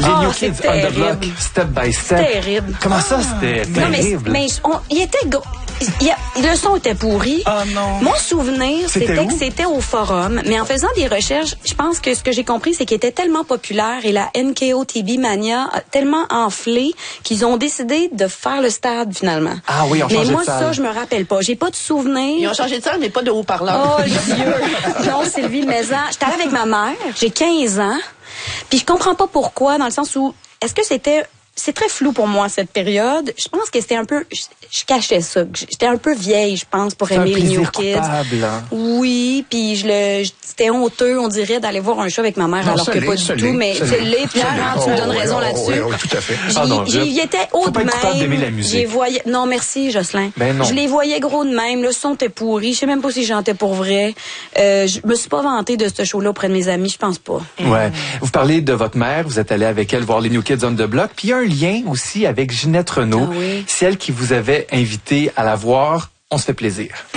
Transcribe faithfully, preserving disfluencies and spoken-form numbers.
Les oh, New Kids on the Block, Step by Step. Terrible. Comment ça, c'était non, terrible? Mais, mais on, il était... Go- Il y a, le son était pourri. Oh non. Mon souvenir, c'était, c'était que c'était au Forum. Mais en faisant des recherches, je pense que ce que j'ai compris, c'est qu'il était tellement populaire et la N K O T B Mania a tellement enflé qu'ils ont décidé de faire le stade finalement. Ah oui, on mais changé moi, de salle. ça, je me rappelle pas. J'ai pas de souvenir. Ils ont changé de salle, mais pas de haut-parleur. Oh, Dieu. Non, Sylvie Maison. J'étais allée avec ma mère. J'ai quinze ans. Puis je comprends pas pourquoi, dans le sens où, est-ce que c'était... C'est très flou pour moi, cette période. Je pense que c'était un peu... Je, je cachais ça. J'étais un peu vieille, je pense, pour c'est aimer un les New plaisir Kids. Coupable, hein? Oui, puis je le... je- C'était honteux, on dirait, d'aller voir un show avec ma mère, Non, alors ça que l'est, pas ça du tout. l'est, Mais ça je l'est. l'ai, Pierre, hein, tu me donnes Oh, raison oui, là-dessus. oui, oui, tout à fait. J'y, Ah non, j'y je- étais haut faut de pas être coupable d'aimer la même. musique. J'y voyais... Non, merci, Jocelyn. Ben non. Je les voyais gros de même. Le son était pourri. Je sais même pas si j'en étais pour vrai. Euh, je me suis pas vantée de ce show-là auprès de mes amis. Je pense pas. Ouais. Vous parlez de votre mère, vous êtes allé avec elle voir les New Kids on the Block, puis il y a un lien aussi avec Ginette Renault. Ah oui. C'est elle qui vous avait invité à la voir. On se fait plaisir.